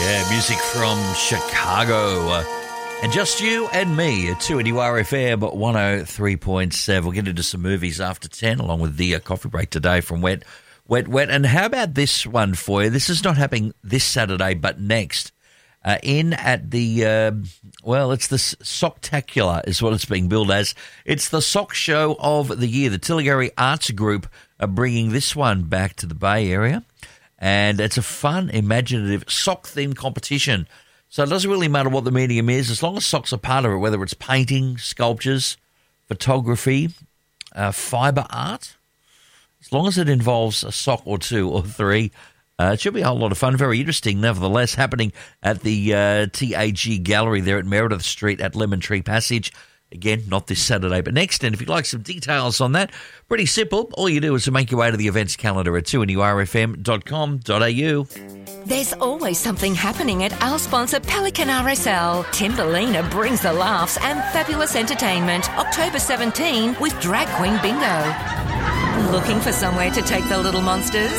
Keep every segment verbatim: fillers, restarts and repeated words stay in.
Yeah, music from Chicago. Uh, and just you and me at two N U R F M one oh three point seven. We'll get into some movies after ten, along with the uh, coffee break today from Wet, Wet, Wet. And how about this one for you? This is not happening this Saturday, but next. Uh, in at the, uh, well, it's the Socktacular is what it's being billed as. It's the sock show of the year. The Tilligary Arts Group are bringing this one back to the Bay Area. And it's a fun, imaginative, sock-themed competition. So it doesn't really matter what the medium is, as long as socks are part of it, whether it's painting, sculptures, photography, uh, fibre art. As long as it involves a sock or two or three, uh, it should be a whole lot of fun. Very interesting, nevertheless, happening at the uh, T A G Gallery there at Meredith Street at Lemon Tree Passage. Again, not this Saturday, but next. And if you'd like some details on that, pretty simple. All you do is to make your way to the events calendar at two N U R F M dot com dot a u. There's always something happening at our sponsor Pelican R S L. Timberlina brings the laughs and fabulous entertainment October seventeenth with Drag Queen Bingo. Looking for somewhere to take the little monsters?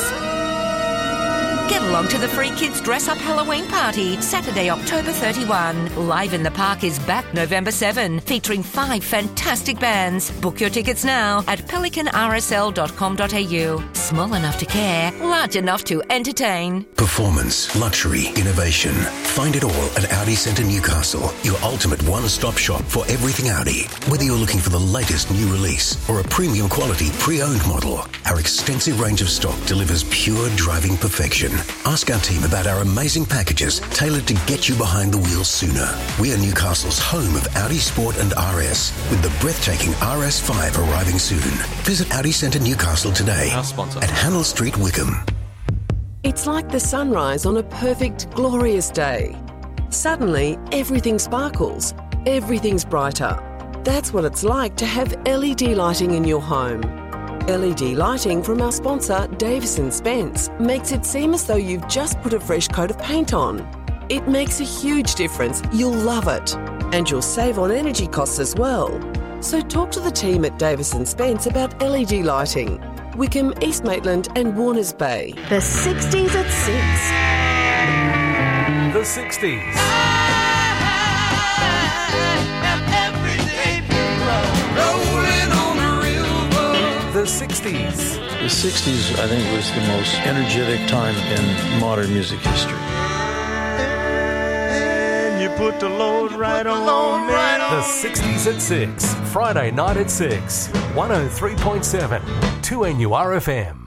Get along to the Free Kids Dress Up Halloween Party, Saturday, October thirty-first. Live in the Park is back November seventh, featuring five fantastic bands. Book your tickets now at pelican r s l dot com dot a u. Small enough to care, large enough to entertain. Performance, luxury, innovation. Find it all at Audi Centre Newcastle, your ultimate one-stop shop for everything Audi. Whether you're looking for the latest new release or a premium quality pre-owned model, our extensive range of stock delivers pure driving perfection. Ask our team about our amazing packages tailored to get you behind the wheel sooner. We are Newcastle's home of Audi Sport and R S, with the breathtaking R S five arriving soon. Visit Audi Centre Newcastle today at Hannell Street, Wickham. It's like the sunrise on a perfect, glorious day. Suddenly, everything sparkles. Everything's brighter. That's what it's like to have L E D lighting in your home. L E D lighting from our sponsor, Davis and Spence, makes it seem as though you've just put a fresh coat of paint on. It makes a huge difference. You'll love it. And you'll save on energy costs as well. So talk to the team at Davis and Spence about L E D lighting. Wickham, East Maitland and Warners Bay. The sixties at six. The sixties. The sixties. The sixties, I think, was the most energetic time in modern music history. And you put the load right on me. The sixties at six. Friday night at six. one oh three point seven. two N U R F M.